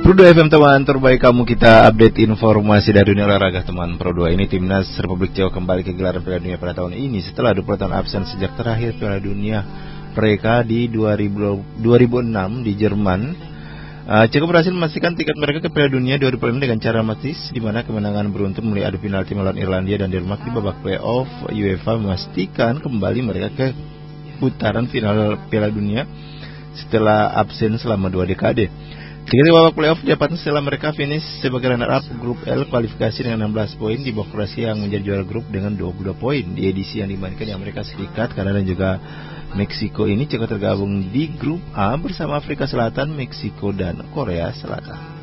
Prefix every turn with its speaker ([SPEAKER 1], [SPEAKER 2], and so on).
[SPEAKER 1] Pro 2 FM teman terbaik kamu, kita update informasi dari dunia olahraga teman. Pro 2 ini timnas Republik Jawa kembali ke gelaran Piala Dunia pada tahun ini setelah 20 tahun absen sejak terakhir Piala Dunia mereka di 2006 di Jerman. Cukup berhasil memastikan tiket mereka ke Piala Dunia 2006 dengan cara dramatis, di mana kemenangan beruntun melalui adu penalti melawan Irlandia dan Denmark di babak playoff. UEFA memastikan kembali mereka ke putaran final Piala Dunia setelah absen selama 2 dekade. Tiket babak playoff didapatkan setelah mereka finish sebagai runner-up grup L kualifikasi dengan 16 poin di bawah Kroasia yang menjadi juara grup dengan 22 poin. Di edisi yang dimainkan di Amerika Serikat, Kanada dan juga Meksiko ini juga tergabung di grup A bersama Afrika Selatan, Meksiko dan Korea Selatan.